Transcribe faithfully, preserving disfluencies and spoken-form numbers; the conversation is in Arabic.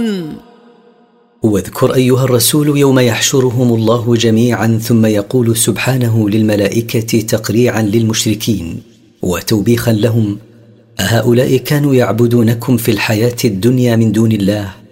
واذكر أيها الرسول يوم يحشرهم الله جميعا ثم يقول سبحانه للملائكة تقريعا للمشركين وتوبيخا لهم: أهؤلاء كانوا يعبدونكم في الحياة الدنيا من دون الله